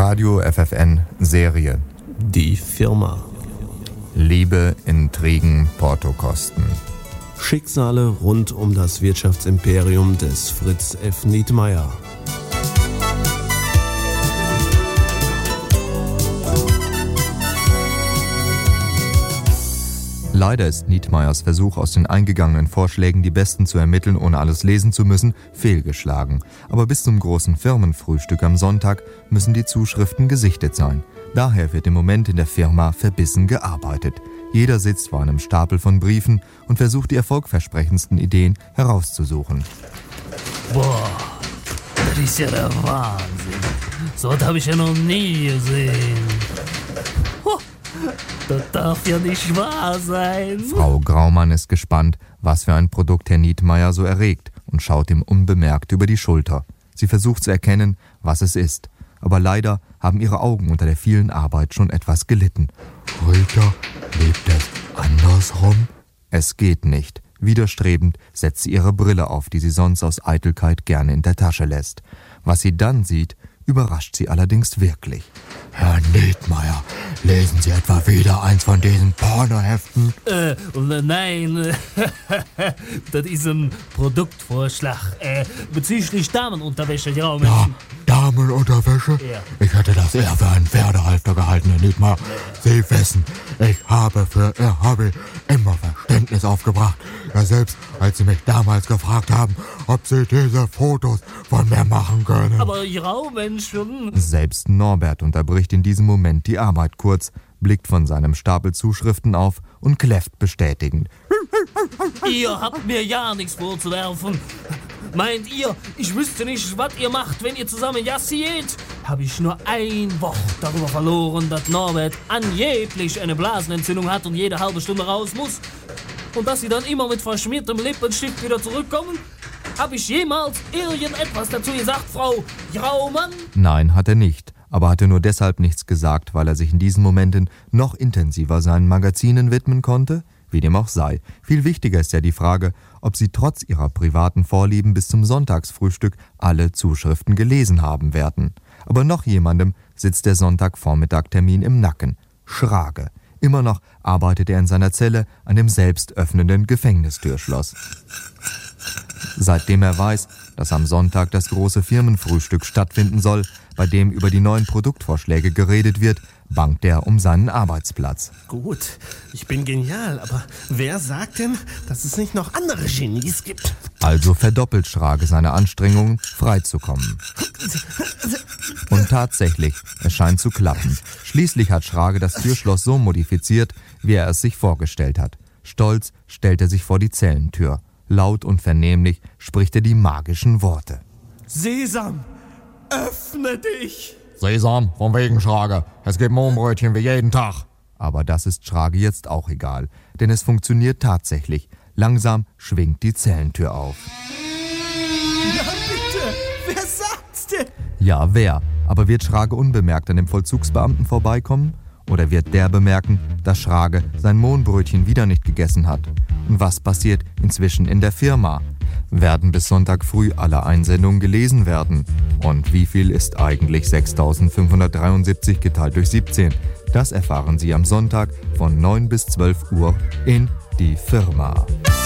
Radio FFN Serie. Die Firma. Liebe, Intrigen, Portokosten. Schicksale rund um das Wirtschaftsimperium des Fritz F. Nietmeyer. Leider ist Nietmeyers Versuch, aus den eingegangenen Vorschlägen die besten zu ermitteln, ohne alles lesen zu müssen, fehlgeschlagen. Aber bis zum großen Firmenfrühstück am Sonntag müssen die Zuschriften gesichtet sein. Daher wird im Moment in der Firma verbissen gearbeitet. Jeder sitzt vor einem Stapel von Briefen und versucht, die erfolgversprechendsten Ideen herauszusuchen. Boah, das ist ja der Wahnsinn. So was habe ich ja noch nie gesehen. Das darf ja nicht wahr sein. Frau Graumann ist gespannt, was für ein Produkt Herr Nietmeyer so erregt, und schaut ihm unbemerkt über die Schulter. Sie versucht zu erkennen, was es ist. Aber leider haben ihre Augen unter der vielen Arbeit schon etwas gelitten. Rita, lebt es andersrum? Es geht nicht. Widerstrebend setzt sie ihre Brille auf, die sie sonst aus Eitelkeit gerne in der Tasche lässt. Was sie dann sieht, überrascht sie allerdings wirklich. Herr Nietmeyer, lesen Sie etwa wieder eins von diesen Pornoheften? Nein, das ist ein Produktvorschlag bezüglich Damenunterwäsche. Ja, Damenunterwäsche? Ja. Ich hätte das eher für einen Pferdehalfter gehalten, Herr Nietmeyer. Sie wissen, ich habe für Ihr Hobby immer Verständnis aufgebracht. Ja, selbst als Sie mich damals gefragt haben, ob Sie diese Fotos von mir machen können. Aber ja, Menschen. Selbst Norbert unterbricht in diesem Moment die Arbeit kurz, blickt von seinem Stapel Zuschriften auf und kläfft bestätigend. Ihr habt mir ja nichts vorzuwerfen. Meint ihr, ich wüsste nicht, was ihr macht, wenn ihr zusammen jassiert? Habe ich nur ein Wort darüber verloren, dass Norbert angeblich eine Blasenentzündung hat und jede halbe Stunde raus muss? Und dass sie dann immer mit verschmiertem Lippenstift wieder zurückkommen? Habe ich jemals irgendetwas dazu gesagt, Frau Graumann? Nein, hat er nicht. Aber hat er nur deshalb nichts gesagt, weil er sich in diesen Momenten noch intensiver seinen Magazinen widmen konnte? Wie dem auch sei. Viel wichtiger ist ja die Frage, ob sie trotz ihrer privaten Vorlieben bis zum Sonntagsfrühstück alle Zuschriften gelesen haben werden. Aber noch jemandem sitzt der Sonntagvormittag-Termin im Nacken. Schrage. Immer noch arbeitet er in seiner Zelle an dem selbst öffnenden Gefängnistürschloss. Seitdem er weiß, dass am Sonntag das große Firmenfrühstück stattfinden soll, bei dem über die neuen Produktvorschläge geredet wird, bangt er um seinen Arbeitsplatz. Gut, ich bin genial, aber wer sagt denn, dass es nicht noch andere Genies gibt? Also verdoppelt Schrage seine Anstrengungen, freizukommen. Und tatsächlich, es scheint zu klappen. Schließlich hat Schrage das Türschloss so modifiziert, wie er es sich vorgestellt hat. Stolz stellt er sich vor die Zellentür. Laut und vernehmlich spricht er die magischen Worte. Sesam, öffne dich! Sesam, von wegen Schrage. Es gibt Mohnbrötchen wie jeden Tag. Aber das ist Schrage jetzt auch egal, denn es funktioniert tatsächlich. Langsam schwingt die Zellentür auf. Ja, bitte! Wer sagt's denn? Ja, wer? Aber wird Schrage unbemerkt an dem Vollzugsbeamten vorbeikommen? Oder wird der bemerken, dass Schrage sein Mohnbrötchen wieder nicht gegessen hat? Und was passiert inzwischen in der Firma? Werden bis Sonntag früh alle Einsendungen gelesen werden? Und wie viel ist eigentlich 6.573 geteilt durch 17? Das erfahren Sie am Sonntag von 9 bis 12 Uhr in Die Firma.